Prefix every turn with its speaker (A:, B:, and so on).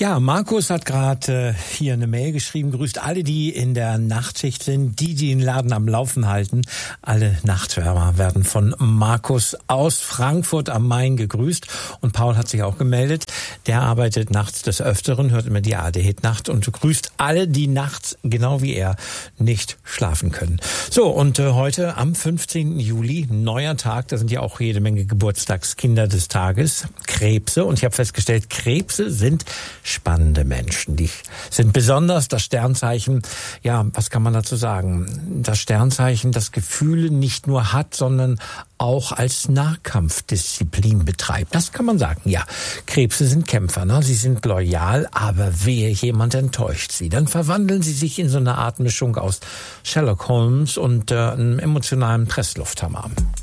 A: Ja, Markus hat gerade hier eine Mail geschrieben, grüßt alle, die in der Nachtschicht sind, die den Laden am Laufen halten. Alle Nachtschwärmer werden von Markus aus Frankfurt am Main gegrüßt. Und Paul hat sich auch gemeldet. Der arbeitet nachts des Öfteren, hört immer die ARD-Hit-Nacht und grüßt alle, die nachts, genau wie er, nicht schlafen können. So, und heute am 15. Juli, neuer Tag, da sind ja auch jede Menge Geburtstagskinder des Tages, Krebse. Und ich habe festgestellt, Krebse sind spannende Menschen. Die sind besonders das Sternzeichen, ja, was kann man dazu sagen? Das Sternzeichen, das Gefühle nicht nur hat, sondern auch als Nahkampfdisziplin betreibt. Das kann man sagen, ja. Krebse sind Kämpfer, ne? Sie sind loyal, aber wehe, jemand enttäuscht sie. Dann verwandeln sie sich in so eine Art Mischung aus Sherlock Holmes und einem emotionalen Presslufthammer.